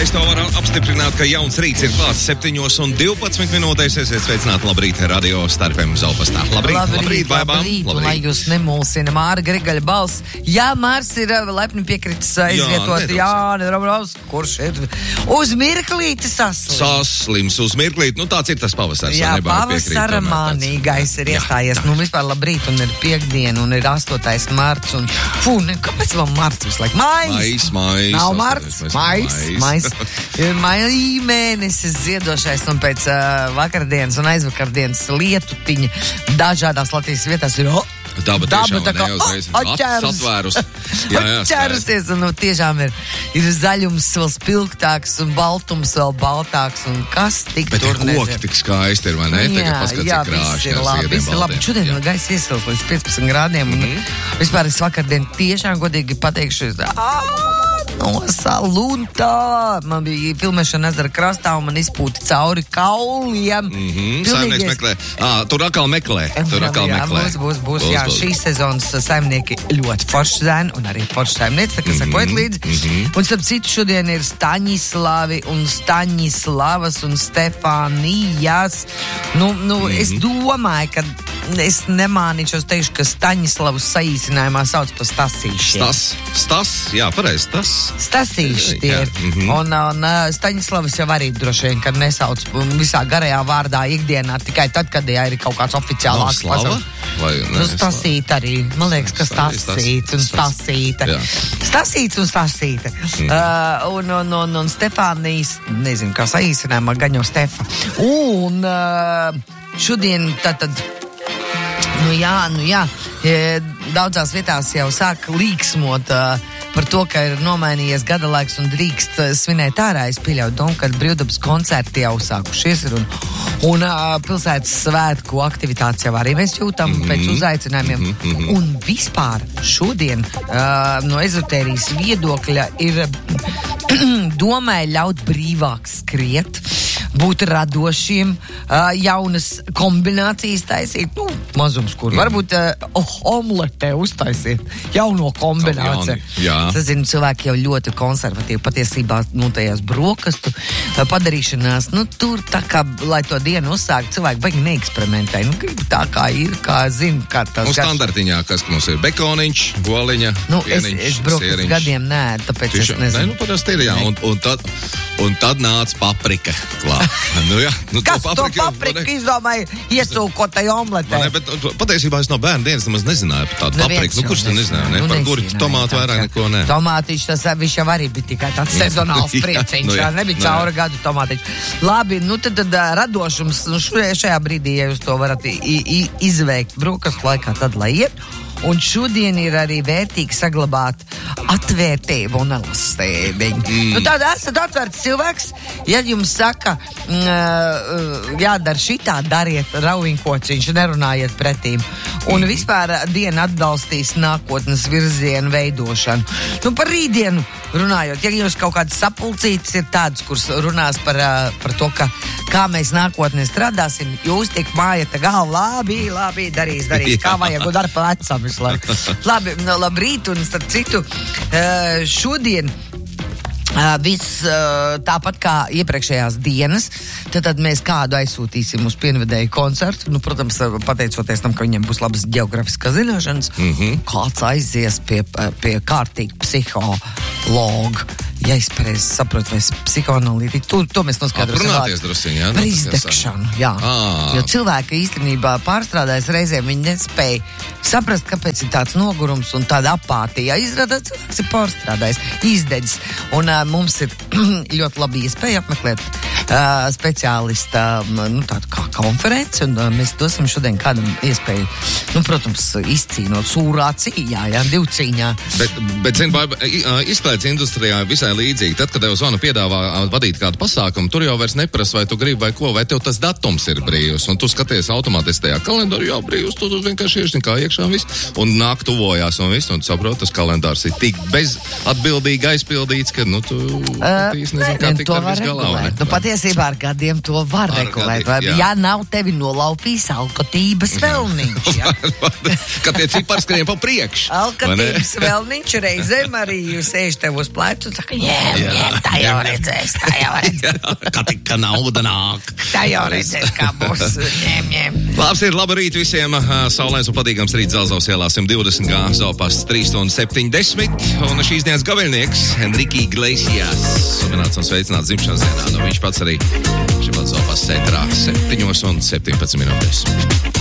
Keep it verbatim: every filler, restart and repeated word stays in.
es tev varu apstiprināt, ka jauns rīts ir klāts septiņos un divpadsmit minūtēs. Esiet sveicināti, labrīt, radio starpiem Zelpastā. Labrīt, labrīt, labrīt, baibām. Labrīt, labrīt. Lai jūs nemulsina Māra Grigaļa balss. Jā, Mārs ir lepni piekritis aizvietot. Jā, nedrabraus, kurš ir uz mirklīti saslims. Saslims uz mirklīti, nu tāds ir tas pavasars. Jā, pavasara mānīgais ir iestājies. Jā, jā. Nu vispār labrīt, un ir piekdiena, un ir astotais marts, un fū, ne, kāpēc vēl marts visu laiku? Mais! Mais, mais. Nav marts, mais, mais. Ir maija mēnesis ziedošais, un pēc uh, vakardienas un aizvakardienas lietutiņa dažādās Latvijas vietās ir oh, Daba, daba tiešām, tā kā neuzreiz, oh, atķērus. Atvērus. Jā, jā, atķērusies, un nu, tiešām ir, ir zaļums vēl spilgtāks, un baltums vēl baltāks, un kas tik Bet tur nezinu. Bet koki tik skaisti ir, vai ne? Jā, Tagad paskats, jā, cik krāšņi. viss ir labi, viss ir labi. Šodien gaisa iesils līdz piecpadsmit grādiem, un mm-hmm. vispār es vakardien tiešām godīgi pateikšu, nosalūntā. Man bija filmēšana ezera krastā, un man izpūta cauri kauliem. Mm-hmm. Saimnieks meklē. Ā, tur atkal meklē. Tur atkal jā, meklē. Būs, būs, būs. Jā, šīs sezonas saimnieki ļoti forši zēni, un arī forši saimnieci, tā kā mm-hmm. sakojat līdzi. Mm-hmm. Un starp citu šodien ir Staņislavi un Staņislavas un Stefānijas. Nu, nu mm-hmm. es domāju, ka es nemānīšos teikšu, ka Staņislavus saīsinājumā sauc par Stasīšiem. Stas, Stas, jā, pareizi, tas. Stasīši tie ir. Mm-hmm. Un, un Staņislavas jau arī droši vien, kad nesauc visā garajā vārdā ikdienā, tikai tad, kad jā, ir kaut kāds oficiālāks pasaules. Nu, Stasīta arī. Man liekas, ka Stasīts un Stasīta. Stasīts un Stasīta. Mm. Uh, un, un, un, un Stefānijas, nezinu, kā saīsinājumā, gaņo Stefa. Un uh, šodien tātad Nu jā, nu jā, daudzās vietās jau sāk līksmot uh, par to, ka ir nomainījies gada laiks un drīkst uh, svinēt ārā. Es pieļauju domu, ka brīvdabas koncerti jau sākušies ir un, un uh, pilsētas svētku aktivitātes jau arī mēs jūtam mm-hmm. pēc uzaicinājumiem. Mm-hmm. Un vispār šodien uh, no ezotērijas viedokļa ir domāju ļaut brīvāk skriet, būt radošiem, uh, jaunas kombinācijas taisīt, nu, mazums, kur varbūt uh, oh, omletē uztaisīt jauno kombināciju. Jā. Es zinu, cilvēki jau ļoti konservatīvi patiesībā, nu, tajās brokastu uh, padarīšanās, nu, tur tā kā, lai to dienu uzsākt, cilvēki baigi neeksperimentē. Nu, gribu tā kā ir, kā zinu, kā tas. Un standartiņā, kas mums ir bekoniņš, goliņa, nu, pieniņš, es, es brokastu gadiem nē, tāpēc Tiešām, es nezinu. Nē, nu, parasti ir, jā, un, un tad, un tad nāca paprika klāt. Nu, jā, nu, Kas to papriku, to papriku izdomāja iecūkotai omletē? Ne, bet patiesībā es no bērnu dienas nemaz nezināju par tādu papriku. Nu, kurš te nezināja? Ne? Nu, par gurķu tomātu vairāk neko ne. Tomātiņš, tas viņš jau arī bija tikai tāds sezonāls prieciņš. nu, jā, nebija nu, caura gadu tomātiņš. Labi, nu tad, tad radošums, nu, šajā brīdī, ja jūs to varat i, i, izveikt brokastu laikā, tad lai iet. Un šodien ir arī vērtīgi saglabāt atvērtību un elastību. Mm. Nu, tāda esat atvērts cilvēks, ja jums saka, mm, jādara šitā, dariet raujiņkociņš, nerunājiet pretīm. Un mm. vispār diena atbalstīs nākotnes virzienu veidošanu. Nu, par rītdienu runājot, ja jums kaut kāds sapulcītis ir tāds, kurš runās par, par to, ka kā mēs nākotnē strādāsim, jūs tik mājat galvu, labi, labi, darīs, darīs, kā vajag, un dar plecam visu laiku. Labi, no, labrīt, un starp citu, šodien viss tāpat kā iepriekšējās dienas, tad, tad mēs kādu aizsūtīsim uz pienvedēju koncertu. Nu, protams, pateicoties tam, ka viņiem būs labas geogrāfiskās zināšanas, mm-hmm. kāds aizies pie, pie kārtīgi psihologa. Ja es pareizi saprotu, vai es psihoanalītiku, to, to mēs noskaidrosim. Aprunāties drusciņ, jā? Par izdegšanu, jā. À. Jo cilvēki īstenībā pārstrādājas reizēm, viņi nespēja saprast, kāpēc ir tāds nogurums un tāda apātija. Izrādās, cilvēks ir pārstrādājis, izdedzis. Un uh, mums ir ļoti labi iespēja apmeklēt uh, speciālista nu, tādu kā konferenci, un uh, mēs dosim šodien kādam iespēju, nu, protams, izcīnot sūrā cīņā, jā, divcīņā. Bet, bet zin, Baiba, izklaides industrijā visai līdzīgi. Tad, kad tev zvana piedāvā vadīt kādu pasākumu, tur jau vairs neprasa, vai tu gribi vai ko, vai tev tas datums ir brīvs, un tu skaties automātiski tajā kalendāru, jā, brīvs, tu, tu vienkārši iešņi kā iekšā un viss, un nāk tuvojās un viss, un tu saproti, tas kalendārs ir tik bezatbildīgi aizpildīts, ka, nu, tu uh, īsti nezinu, kā tikt ar visu galā. Nu, patiesībā ar gadiem to var ar regulēt. Gadi, jā. ja nav tevi nolaupījis alkotības vēlniņš. Ja? Kad tie cipari skrien pa priekšu. Alkotības vēlniņš reizēm arī jūs sēž tev uz plecu un saka, ņem, ņem, tā jau redzēs, tā jau redzēs. Kā tika nauda nāk. Tā jau redzēs, kā būs, ņem, ņem. Labs ir, labi rīt visiem, saulēns un patīkams rīt Zelzavas ielā simt divdesmit gā, Zaupasts trīs stundas septiņdesmit, un šīs dienas gaviļnieks Enrique Iglesias. Svinēts un sveicināts dzimšanas dienā, nu viņš pats arī šeit Zaupasts centrā septiņos un septiņpadsmit minūtēs.